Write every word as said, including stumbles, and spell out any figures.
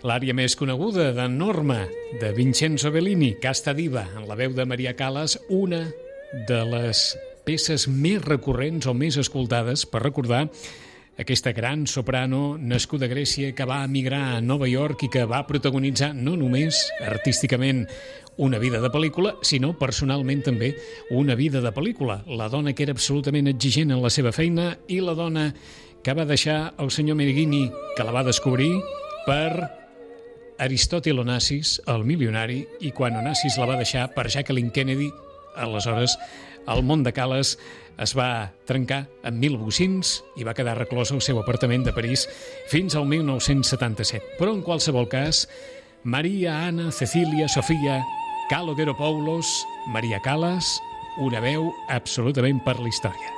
l'ària més coneguda de Norma, de Vincenzo Bellini, Casta Diva, en la veu de Maria Callas, una de les peces més recurrents o més escoltades per recordar aquesta gran soprano nascuda a Grècia que va emigrar a Nova York i que va protagonitzar no només artísticament una vida de pel·lícula, sinó personalment també una vida de pel·lícula. La dona que era absolutament exigent en la seva feina i la dona que va deixar el senyor Meneghini, que la va descobrir per Aristòtil Onassis, el milionari, i quan Onassis la va deixar per Jacqueline Kennedy, aleshores el món de Callas es va trencar en mil bocins i va quedar reclòs al seu apartament de París fins al mil nou-cents setanta-set. Però en qualsevol cas, Maria, Anna, Cecília, Sofia, Kalogeropoulos, Maria Callas, una veu absolutament per la història.